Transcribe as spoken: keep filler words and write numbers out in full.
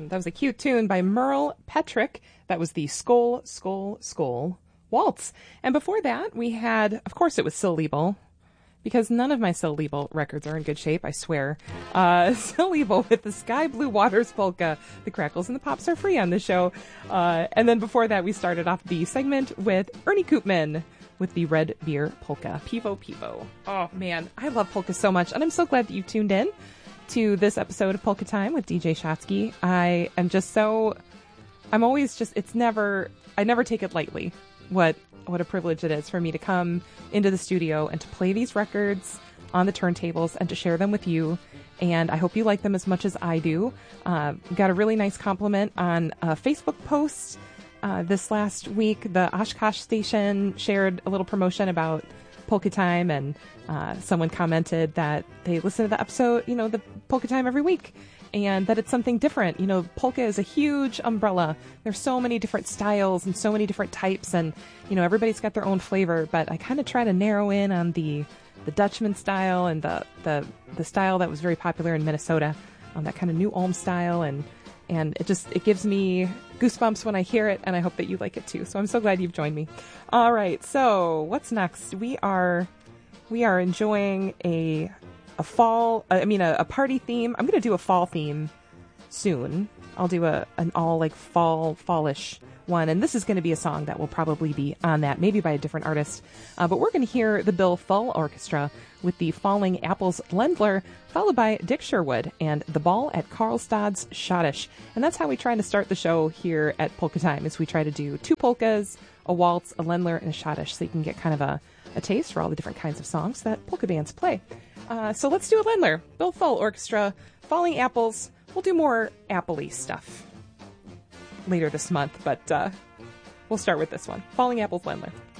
That was a cute tune by Merle Petrick. That was the Skol, Skol, Skol Waltz. And before that, we had, of course, it was Syl Liebel, because none of my Syl Liebel records are in good shape, I swear. Uh, Syl Liebel with the Sky Blue Waters Polka. The crackles and the pops are free on this show. Uh, and then before that, we started off the segment with Ernie Koopman with the Red Beer Polka. Pivo Pivo. Oh, man, I love polka so much, and I'm so glad that you tuned in to this episode of Polka Time with D J Shotsky. I am just so... I'm always just... It's never... I never take it lightly what what a privilege it is for me to come into the studio and to play these records on the turntables and to share them with you. And I hope you like them as much as I do. Uh, got a really nice compliment on a Facebook post uh, this last week. The Oshkosh station shared a little promotion about Polka Time, and uh, someone commented that they listen to the episode, you know, the Polka Time every week, and that it's something different. You know, polka is a huge umbrella. There's so many different styles and so many different types, and, you know, everybody's got their own flavor, but I kind of try to narrow in on the the Dutchman style and the, the, the style that was very popular in Minnesota, um, that kind of New Ulm style, and and it just, it gives me goosebumps when I hear it, and I hope that you like it too. So I'm so glad you've joined me. All right, so what's next? We are we are enjoying a a fall, I mean a, a party theme. I'm going to do a fall theme soon. I'll do a an all like fall fallish one, and this is going to be a song that will probably be on that, maybe by a different artist. Uh, but we're going to hear the Bill Full Orchestra with the Falling Apples Lendler, followed by Dick Sherwood and the Ball at Karlstad's Schottisch. And that's how we try to start the show here at Polka Time, is we try to do two polkas, a waltz, a Lendler, and a Schottisch, so you can get kind of a, a taste for all the different kinds of songs that polka bands play. Uh, so let's do a Lendler. Bill Full Orchestra, Falling Apples. We'll do more apple-y stuff later this month, but uh, we'll start with this one. Falling Apples Lendler.